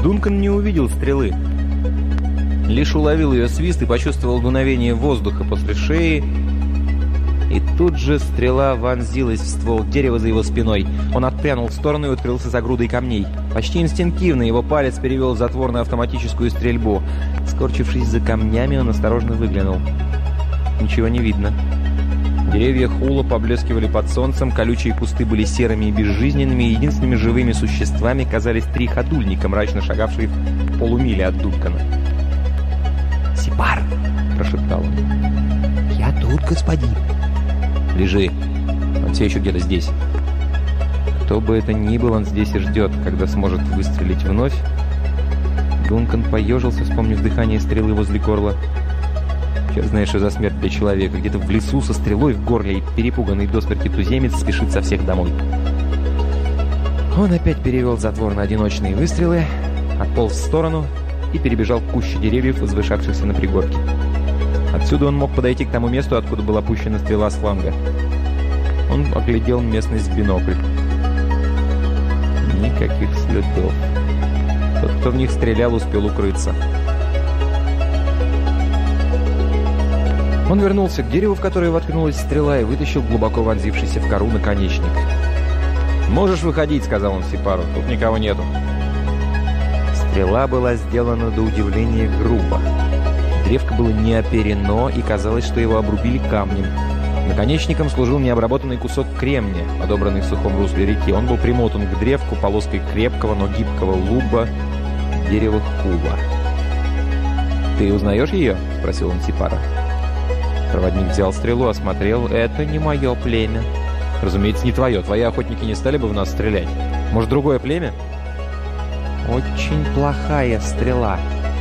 Дункан не увидел стрелы. Лишь уловил ее свист и почувствовал дуновение воздуха после шеи. И тут же стрела вонзилась в ствол дерева за его спиной. Он отпрянул в сторону и укрылся за грудой камней. Почти инстинктивно его палец перевел затвор на автоматическую стрельбу. Скорчившись за камнями, он осторожно выглянул. Ничего не видно. Деревья хула поблескивали под солнцем, колючие кусты были серыми и безжизненными, и единственными живыми существами казались три ходульника, мрачно шагавшие в полумиле от Дункана. «Сипар!» – прошептал он. «Я тут, господин!» «Лежи. Он все еще где-то здесь». Кто бы это ни был, он здесь и ждет, когда сможет выстрелить вновь. Дункан поежился, вспомнив дыхание стрелы возле горла. Черт знает, что за смерть для человека. Где-то в лесу со стрелой в горле, и перепуганный до смерти туземец спешит со всех домой. Он опять перевел затвор на одиночные выстрелы, отполз в сторону и перебежал к куще деревьев, возвышавшихся на пригорке. Отсюда он мог подойти к тому месту, откуда была пущена стрела с фланга. Он оглядел местность в бинокль. Никаких следов. Тот, кто в них стрелял, успел укрыться. Он вернулся к дереву, в которое воткнулась стрела, и вытащил глубоко вонзившийся в кору наконечник. «Можешь выходить», — сказал он Сипару. «Тут никого нету». Стрела была сделана до удивления грубо. Древко было не оперено, и казалось, что его обрубили камнем. Наконечником служил необработанный кусок кремния, подобранный в сухом русле реки. Он был примотан к древку полоской крепкого, но гибкого луба дерева хула. «Ты узнаешь ее?» — спросил он Сипара. Проводник взял стрелу, осмотрел. «Это не мое племя». «Разумеется, не твое. Твои охотники не стали бы в нас стрелять. Может, другое племя?» «Очень плохая стрела.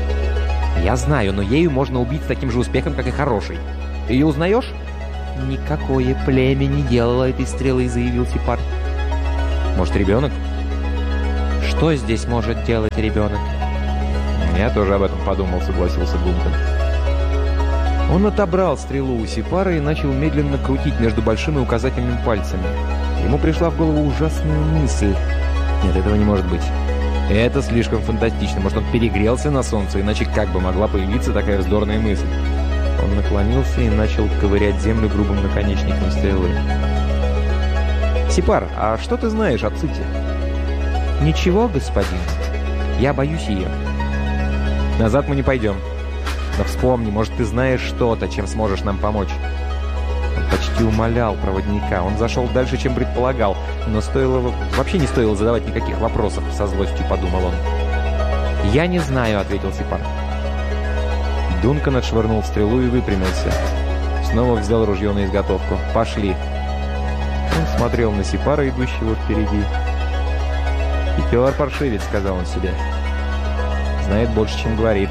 Я знаю, но ею можно убить с таким же успехом, как и хорошей. Ты ее узнаешь?» «Никакое племя не делало этой стрелы», — заявил Сипар. «Может, ребенок?» «Что здесь может делать ребенок?» «Я тоже об этом подумал», — согласился Дункан. Он отобрал стрелу у Сипара и начал медленно крутить между большим и указательным пальцами. Ему пришла в голову ужасная мысль. Нет, этого не может быть. Это слишком фантастично. Может, он перегрелся на солнце, иначе как бы могла появиться такая вздорная мысль? Он наклонился и начал ковырять землю грубым наконечником стрелы. «Сипар, а что ты знаешь о Ците?» «Ничего, господин. Я боюсь ее». «Назад мы не пойдем. Но вспомни, может, ты знаешь что-то, чем сможешь нам помочь». Он почти умолял проводника. Он зашел дальше, чем предполагал. Но вообще не стоило задавать никаких вопросов, со злостью подумал он. «Я не знаю», — ответил Сипар. Дункан отшвырнул стрелу и выпрямился. Снова взял ружье на изготовку. «Пошли». Он смотрел на Сипара, идущего впереди. «Хитер паршивец», — сказал он себе. «Знает больше, чем говорит».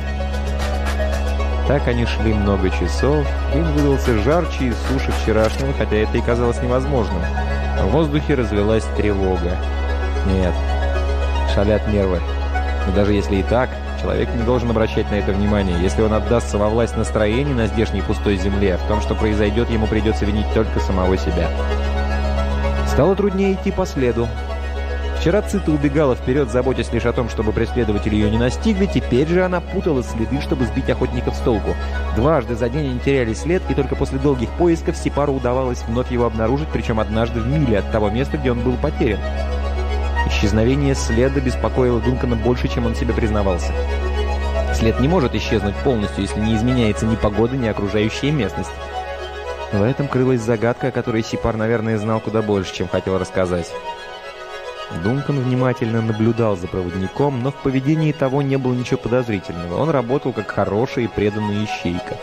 Так они шли много часов. День выдался жарче и суше вчерашнего, хотя это и казалось невозможным. В воздухе развелась тревога. Нет, шалят нервы. Но даже если и так, человек не должен обращать на это внимание. Если он отдастся во власть настроений на здешней пустой земле, в том, что произойдет, ему придется винить только самого себя. Стало труднее идти по следу. Вчера Цита убегала вперед, заботясь лишь о том, чтобы преследователи ее не настигли. Теперь же она путала следы, чтобы сбить охотников с толку. Дважды за день они теряли след, и только после долгих поисков Сипару удавалось вновь его обнаружить, причем однажды в миле от того места, где он был потерян. Исчезновение следа беспокоило Дункана больше, чем он себе признавался. След не может исчезнуть полностью, если не изменяется ни погода, ни окружающая местность. В этом крылась загадка, о которой Сипар, наверное, знал куда больше, чем хотел рассказать. Дункан внимательно наблюдал за проводником, но в поведении того не было ничего подозрительного. Он работал как хорошая и преданная ищейка.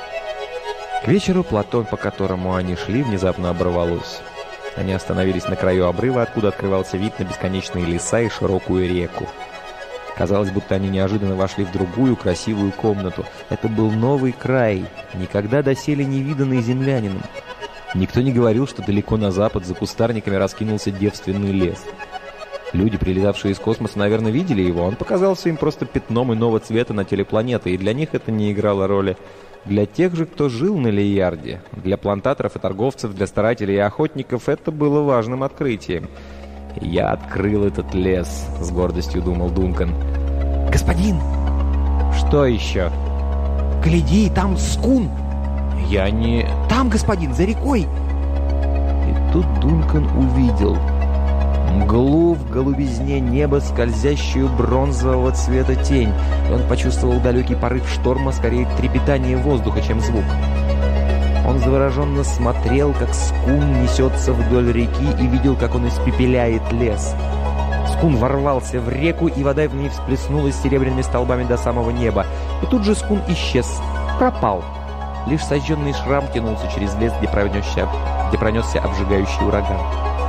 К вечеру плато, по которому они шли, внезапно оборвалось. Они остановились на краю обрыва, откуда открывался вид на бесконечные леса и широкую реку. Казалось, будто они неожиданно вошли в другую красивую комнату. Это был новый край, никогда доселе не виданный землянином. Никто не говорил, что далеко на запад за кустарниками раскинулся девственный лес. Люди, прилетавшие из космоса, наверное, видели его. Он показался им просто пятном иного цвета на теле планеты, и для них это не играло роли. Для тех же, кто жил на Лейярде, для плантаторов и торговцев, для старателей и охотников, это было важным открытием. «Я открыл этот лес», — с гордостью думал Дункан. Господин! Что еще? Гляди, там скун! Я не... Там, господин, за рекой! И тут Дункан увидел мглу в голубизне неба, скользящую бронзового цвета тень. И он почувствовал далекий порыв шторма, скорее трепетание воздуха, чем звук. Он завороженно смотрел, как скун несется вдоль реки, и видел, как он испепеляет лес. Скун ворвался в реку, и вода в ней всплеснулась серебряными столбами до самого неба. И тут же скун исчез, пропал. Лишь сожженный шрам тянулся через лес, где пронесся обжигающий ураган.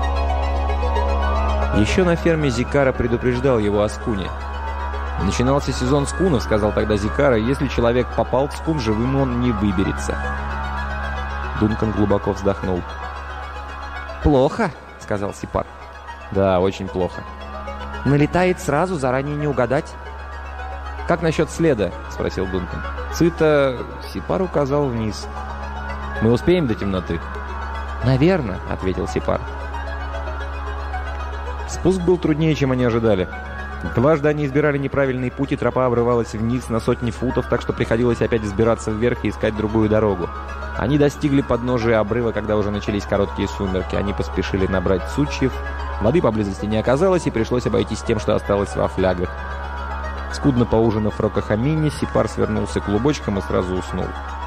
Еще на ферме Зикара предупреждал его о скуне. «Начинался сезон скунов», — сказал тогда Зикара, — «если человек попал в скун, живым он не выберется». Дункан глубоко вздохнул. «Плохо», — сказал Сипар. «Да, очень плохо». «Налетает сразу, заранее не угадать». «Как насчет следа?» — спросил Дункан. «Цита...» — Сипар указал вниз. «Мы успеем до темноты?» «Наверно», — ответил Сипар. Спуск был труднее, чем они ожидали. Дважды они избирали неправильный путь, и тропа обрывалась вниз на сотни футов, так что приходилось опять взбираться вверх и искать другую дорогу. Они достигли подножия обрыва, когда уже начались короткие сумерки. Они поспешили набрать сучьев. Воды поблизости не оказалось, и пришлось обойтись тем, что осталось во флягах. Скудно поужинав в рокохамине, Сипар свернулся клубочком и сразу уснул.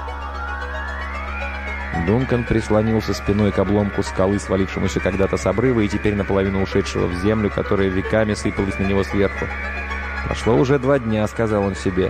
Дункан прислонился спиной к обломку скалы, свалившемуся когда-то с обрыва и теперь наполовину ушедшего в землю, которая веками сыпалась на него сверху. «Прошло уже 2 дня», — сказал он себе.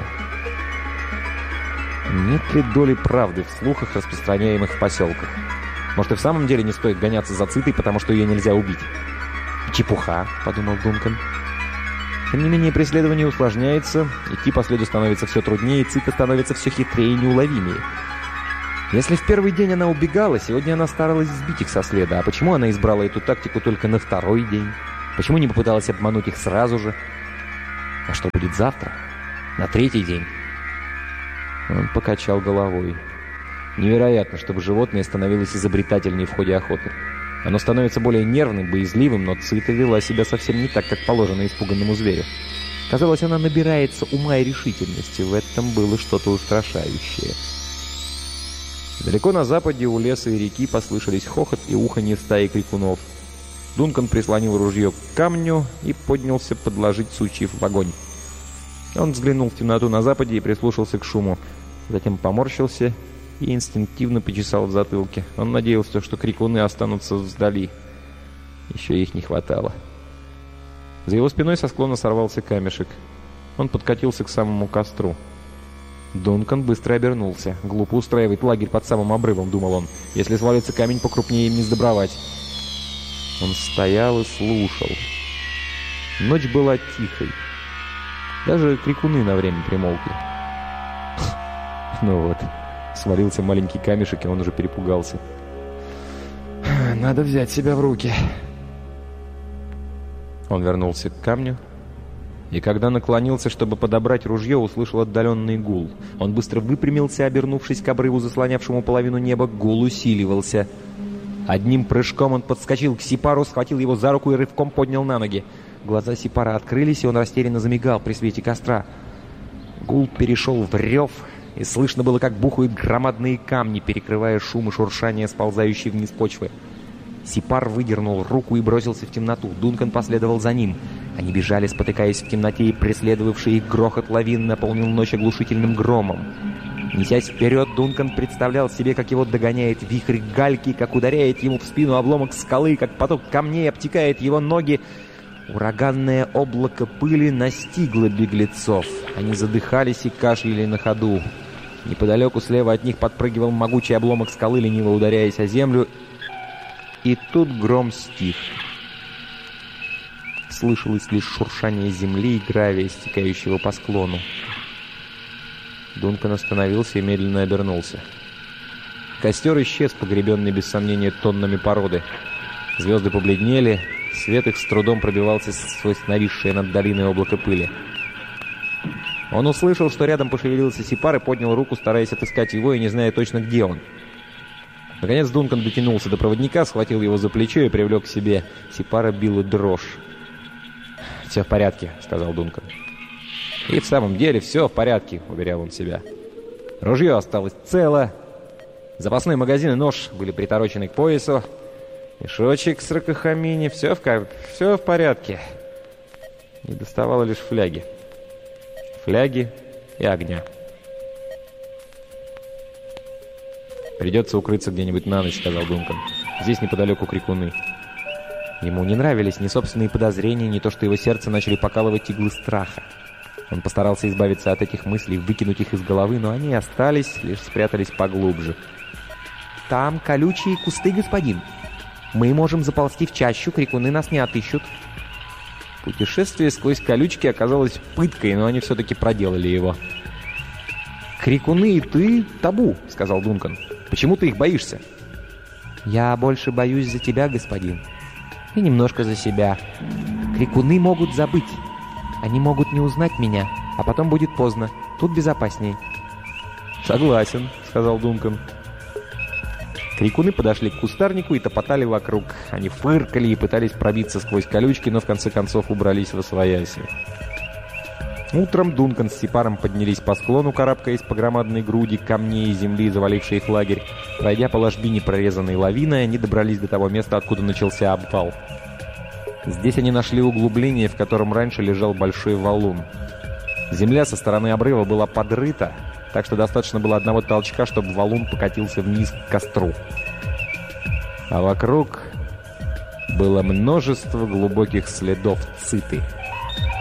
Нет ли доли правды в слухах, распространяемых в поселках? Может, и в самом деле не стоит гоняться за Цитой, потому что ее нельзя убить? «Чепуха», — подумал Дункан. Тем не менее, преследование усложняется, идти по следу становится все труднее, и Цита становится все хитрее и неуловимее. Если в первый день она убегала, сегодня она старалась сбить их со следа. А почему она избрала эту тактику только на 2-й день? Почему не попыталась обмануть их сразу же? А что будет завтра? На 3-й день? Он покачал головой. Невероятно, чтобы животное становилось изобретательнее в ходе охоты. Оно становится более нервным, боязливым, но Цита вела себя совсем не так, как положено испуганному зверю. Казалось, она набирается ума и решительности. В этом было что-то устрашающее. Далеко на западе у леса и реки послышались хохот и уханье стаи крикунов. Дункан прислонил ружье к камню и поднялся подложить сучьев в огонь. Он взглянул в темноту на западе и прислушался к шуму. Затем поморщился и инстинктивно почесал в затылке. Он надеялся, что крикуны останутся вдали. Еще их не хватало. За его спиной со склона сорвался камешек. Он подкатился к самому костру. Дункан быстро обернулся. «Глупо устраивать лагерь под самым обрывом», — думал он. «Если свалится камень, покрупнее им не сдобровать». Он стоял и слушал. Ночь была тихой. Даже крикуны на время примолкли. Ну вот, свалился маленький камешек, и он уже перепугался. «Надо взять себя в руки». Он вернулся к камню. И когда наклонился, чтобы подобрать ружье, услышал отдаленный гул. Он быстро выпрямился, обернувшись к обрыву, заслонявшему половину неба. Гул усиливался. Одним прыжком он подскочил к Сипару, схватил его за руку и рывком поднял на ноги. Глаза Сипара открылись, и он растерянно замигал при свете костра. Гул перешел в рев, и слышно было, как бухают громадные камни, перекрывая шум и шуршание сползающей вниз почвы. Сипар выдернул руку и бросился в темноту. Дункан последовал за ним. Они бежали, спотыкаясь в темноте, и преследовавший их грохот лавин наполнил ночь оглушительным громом. Несясь вперед, Дункан представлял себе, как его догоняет вихрь гальки, как ударяет ему в спину обломок скалы, как поток камней обтекает его ноги. Ураганное облако пыли настигло беглецов. Они задыхались и кашляли на ходу. Неподалеку слева от них подпрыгивал могучий обломок скалы, лениво ударяясь о землю. И тут гром стих. Слышалось лишь шуршание земли и гравия, стекающего по склону. Дункан остановился и медленно обернулся. Костер исчез, погребенный без сомнения тоннами породы. Звезды побледнели, свет их с трудом пробивался сквозь нависшее над долиной облако пыли. Он услышал, что рядом пошевелился Сипар, и поднял руку, стараясь отыскать его и не зная точно, где он. Наконец Дункан дотянулся до проводника, схватил его за плечо и привлек к себе. Сипара била дрожь. «Все в порядке», — сказал Дункан. И в самом деле все в порядке, уверял он себя. Ружье осталось цело, запасной магазин и нож были приторочены к поясу, мешочек с ракохамини, все в порядке. Не доставало лишь фляги. Фляги и огня. «Придется укрыться где-нибудь на ночь», — сказал Дункан. «Здесь неподалеку крикуны». Ему не нравились ни собственные подозрения, ни то, что его сердце начали покалывать иглы страха. Он постарался избавиться от этих мыслей, выкинуть их из головы, но они остались, лишь спрятались поглубже. «Там колючие кусты, господин. Мы можем заползти в чащу, крикуны нас не отыщут». Путешествие сквозь колючки оказалось пыткой, но они все-таки проделали его. «Крикуны и ты — табу», — сказал Дункан. «Почему ты их боишься?» «Я больше боюсь за тебя, господин. И немножко за себя. Крикуны могут забыть. Они могут не узнать меня, а потом будет поздно. Тут безопасней». «Согласен», — сказал Дункан. Крикуны подошли к кустарнику и топотали вокруг. Они фыркали и пытались пробиться сквозь колючки, но в конце концов убрались восвояси. Утром Дункан с Сипаром поднялись по склону, карабкаясь по громадной груди камней и земли, завалившей их лагерь. Пройдя по ложбине, прорезанной лавиной, они добрались до того места, откуда начался обвал. Здесь они нашли углубление, в котором раньше лежал большой валун. Земля со стороны обрыва была подрыта, так что достаточно было одного толчка, чтобы валун покатился вниз к костру. А вокруг было множество глубоких следов циты.